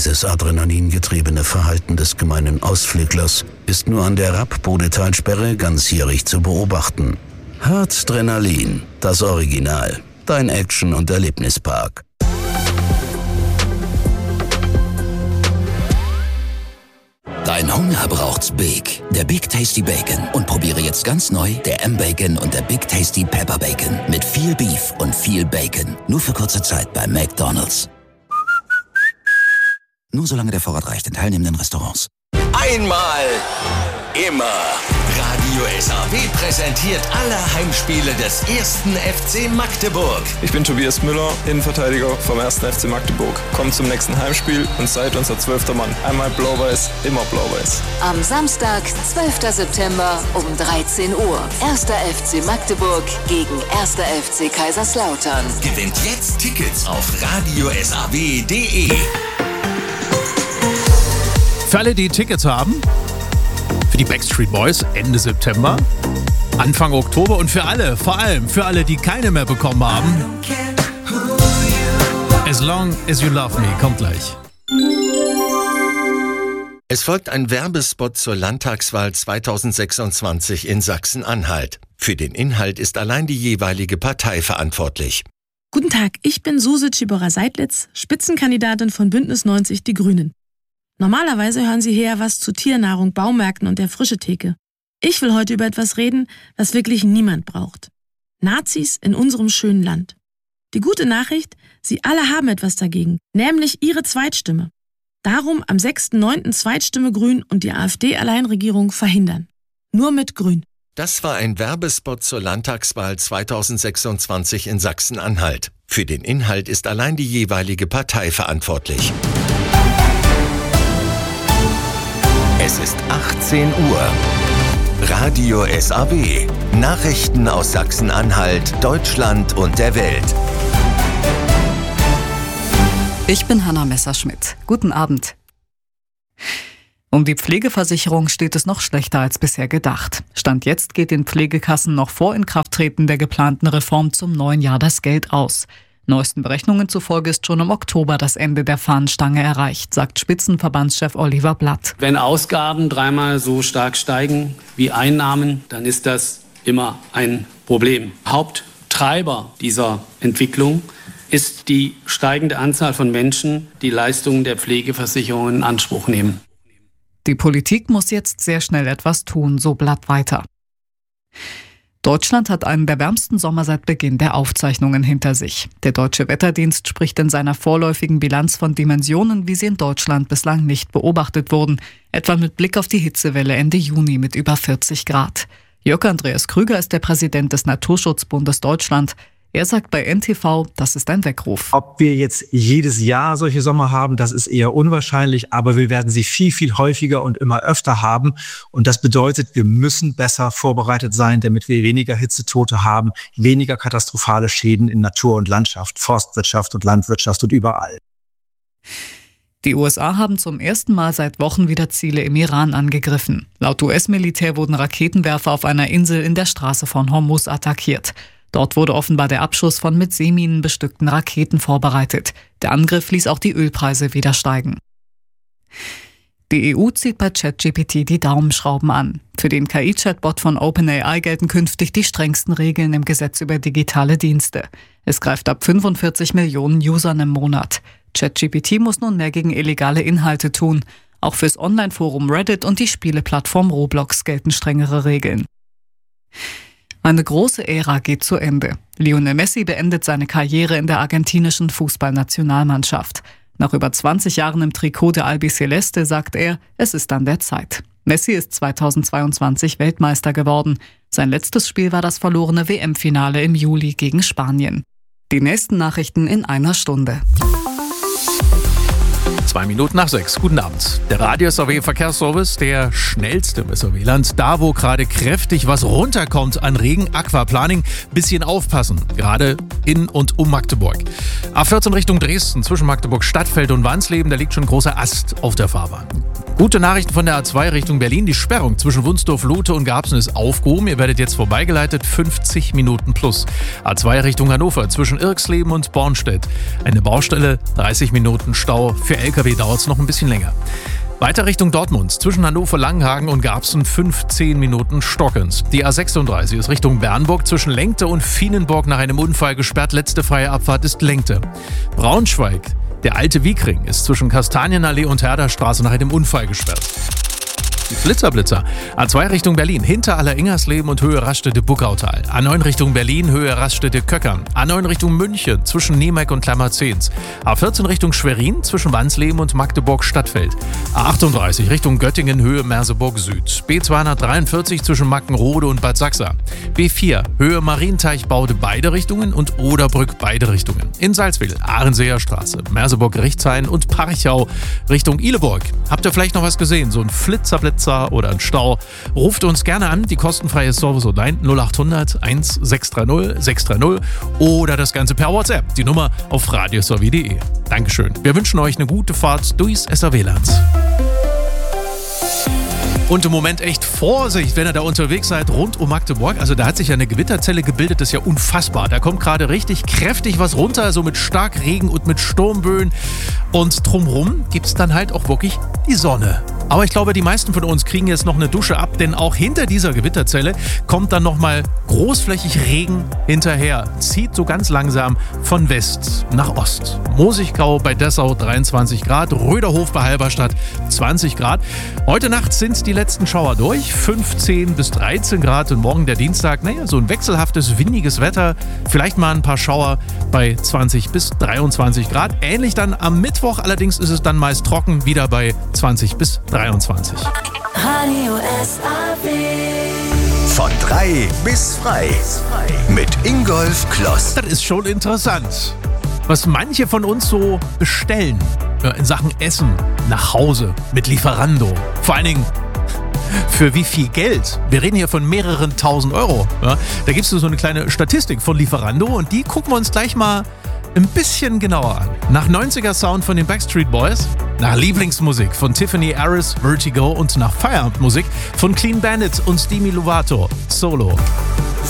Dieses adrenalingetriebene Verhalten des gemeinen Ausflüglers ist nur an der Rapp-Bodetalsperre ganzjährig zu beobachten. Harzdrenalin, das Original. Dein Action- und Erlebnispark. Dein Hunger braucht's Big. Der Big Tasty Bacon. Und probiere jetzt ganz neu der M-Bacon und der Big Tasty Pepper Bacon. Mit viel Beef und viel Bacon. Nur für kurze Zeit bei McDonald's. Nur solange der Vorrat reicht in teilnehmenden Restaurants. Einmal, immer. Radio SAW präsentiert alle Heimspiele des 1. FC Magdeburg. Ich bin Tobias Müller, Innenverteidiger vom 1. FC Magdeburg. Kommt zum nächsten Heimspiel und seid unser 12. Mann. Einmal blau-weiß, immer blau-weiß. Am Samstag, 12. September um 13 Uhr. 1. FC Magdeburg gegen 1. FC Kaiserslautern. Gewinnt jetzt Tickets auf radiosaw.de. Für alle, die Tickets haben, für die Backstreet Boys Ende September, Anfang Oktober und für alle, vor allem für alle, die keine mehr bekommen haben, As Long As You Love Me, kommt gleich. Es folgt ein Werbespot zur Landtagswahl 2026 in Sachsen-Anhalt. Für den Inhalt ist allein die jeweilige Partei verantwortlich. Guten Tag, ich bin Suse Tschibora-Seidlitz, Spitzenkandidatin von Bündnis 90 Die Grünen. Normalerweise hören Sie hier was zu Tiernahrung, Baumärkten und der Frischetheke. Ich will heute über etwas reden, was wirklich niemand braucht. Nazis in unserem schönen Land. Die gute Nachricht, Sie alle haben etwas dagegen, nämlich Ihre Zweitstimme. Darum am 6.9. Zweitstimme Grün und die AfD-Alleinregierung verhindern. Nur mit Grün. Das war ein Werbespot zur Landtagswahl 2026 in Sachsen-Anhalt. Für den Inhalt ist allein die jeweilige Partei verantwortlich. Es ist 18 Uhr. Radio SAW. Nachrichten aus Sachsen-Anhalt, Deutschland und der Welt. Ich bin Hanna Messerschmidt. Guten Abend. Um die Pflegeversicherung steht es noch schlechter als bisher gedacht. Stand jetzt geht den Pflegekassen noch vor Inkrafttreten der geplanten Reform zum neuen Jahr das Geld aus. Neuesten Berechnungen zufolge ist schon im Oktober das Ende der Fahnenstange erreicht, sagt Spitzenverbandschef Oliver Blatt. Wenn Ausgaben dreimal so stark steigen wie Einnahmen, dann ist das immer ein Problem. Haupttreiber dieser Entwicklung ist die steigende Anzahl von Menschen, die Leistungen der Pflegeversicherung in Anspruch nehmen. Die Politik muss jetzt sehr schnell etwas tun, so Blatt weiter. Deutschland hat einen der wärmsten Sommer seit Beginn der Aufzeichnungen hinter sich. Der Deutsche Wetterdienst spricht in seiner vorläufigen Bilanz von Dimensionen, wie sie in Deutschland bislang nicht beobachtet wurden, etwa mit Blick auf die Hitzewelle Ende Juni mit über 40 Grad. Jörg Andreas Krüger ist der Präsident des Naturschutzbundes Deutschland. Er sagt bei NTV, das ist ein Weckruf. Ob wir jetzt jedes Jahr solche Sommer haben, das ist eher unwahrscheinlich, aber wir werden sie viel, viel häufiger und immer öfter haben. Und das bedeutet, wir müssen besser vorbereitet sein, damit wir weniger Hitzetote haben, weniger katastrophale Schäden in Natur und Landschaft, Forstwirtschaft und Landwirtschaft und überall. Die USA haben zum ersten Mal seit Wochen wieder Ziele im Iran angegriffen. Laut US-Militär wurden Raketenwerfer auf einer Insel in der Straße von Hormuz attackiert. Dort wurde offenbar der Abschuss von mit Seeminen bestückten Raketen vorbereitet. Der Angriff ließ auch die Ölpreise wieder steigen. Die EU zieht bei ChatGPT die Daumenschrauben an. Für den KI-Chatbot von OpenAI gelten künftig die strengsten Regeln im Gesetz über digitale Dienste. Es greift ab 45 Millionen Usern im Monat. ChatGPT muss nun mehr gegen illegale Inhalte tun. Auch fürs Online-Forum Reddit und die Spieleplattform Roblox gelten strengere Regeln. Eine große Ära geht zu Ende. Lionel Messi beendet seine Karriere in der argentinischen Fußballnationalmannschaft. Nach über 20 Jahren im Trikot der Albiceleste sagt er, es ist an der Zeit. Messi ist 2022 Weltmeister geworden. Sein letztes Spiel war das verlorene WM-Finale im Juli gegen Spanien. Die nächsten Nachrichten in einer Stunde. 6:02. Guten Abend. Der Radio SAW Verkehrsservice, der schnellste im SAW-Land. Da, wo gerade kräftig was runterkommt an Regen, Aquaplaning, bisschen aufpassen. Gerade in und um Magdeburg. A14 Richtung Dresden, zwischen Magdeburg Stadtfeld und Wansleben, da liegt schon ein großer Ast auf der Fahrbahn. Gute Nachrichten von der A2 Richtung Berlin. Die Sperrung zwischen Wunsdorf, Lute und Garbsen ist aufgehoben. Ihr werdet jetzt vorbeigeleitet, 50 Minuten plus. A2 Richtung Hannover, zwischen Irksleben und Bornstedt. Eine Baustelle, 30 Minuten Stau für LKW LKW dauert es noch ein bisschen länger. Weiter Richtung Dortmund, zwischen Hannover, Langenhagen und Garbsen 15 Minuten stockend. Die A36 ist Richtung Bernburg zwischen Lenkte und Fienenburg nach einem Unfall gesperrt. Letzte freie Abfahrt ist Lenkte. Braunschweig, der alte Wiekring, ist zwischen Kastanienallee und Herderstraße nach einem Unfall gesperrt. Blitzerblitzer. A2 Richtung Berlin, hinter Aller-Ingersleben und Höhe Raststätte-Buckautal. A9 Richtung Berlin, Höhe Raststätte-Köckern. A9 Richtung München, zwischen Niemek und Klammerzehns. A14 Richtung Schwerin, zwischen Wansleben und Magdeburg-Stadtfeld. A38 Richtung Göttingen, Höhe Merseburg Süd. B243 zwischen Mackenrode und Bad Sachsa. B4 Höhe Marienteichbaude beide Richtungen und Oderbrück beide Richtungen. In Salzwedel, Ahrenseer Straße, Merseburg-Richtshain und Parchau Richtung Ihleburg. Habt ihr vielleicht noch was gesehen? So ein Blitzerblitzer oder ein Stau? Ruft uns gerne an, die kostenfreie Service Online 0800 1630 630 oder das Ganze per WhatsApp, die Nummer auf radiosrw.de. Dankeschön. Wir wünschen euch eine gute Fahrt durchs SRW-Land. Und im Moment echt Vorsicht, wenn ihr da unterwegs seid rund um Magdeburg. Also da hat sich ja eine Gewitterzelle gebildet, das ist ja unfassbar. Da kommt gerade richtig kräftig was runter, so mit Starkregen und mit Sturmböen. Und drumherum gibt es dann halt auch wirklich die Sonne. Aber ich glaube, die meisten von uns kriegen jetzt noch eine Dusche ab, denn auch hinter dieser Gewitterzelle kommt dann nochmal großflächig Regen hinterher. Zieht so ganz langsam von West nach Ost. Mosigkau bei Dessau 23 Grad, Röderhof bei Halberstadt 20 Grad. Heute Nacht sind die letzten Schauer durch, 15 bis 13 Grad und morgen der Dienstag, so ein wechselhaftes, windiges Wetter. Vielleicht mal ein paar Schauer bei 20 bis 23 Grad. Ähnlich dann am Mittwoch, allerdings ist es dann meist trocken, wieder bei 20 bis 23. Radio SRW. Von 3 bis frei. Mit Ingolf Kloss. Das ist schon interessant, was manche von uns so bestellen in Sachen Essen nach Hause mit Lieferando. Vor allen Dingen für wie viel Geld? Wir reden hier von mehreren tausend Euro. Ja? Da gibt es so eine kleine Statistik von Lieferando und die gucken wir uns gleich mal ein bisschen genauer an. Nach 90er Sound von den Backstreet Boys, nach Lieblingsmusik von Tiffany Harris, Vertigo und nach Feierabendmusik von Clean Bandit und Demi Lovato, Solo.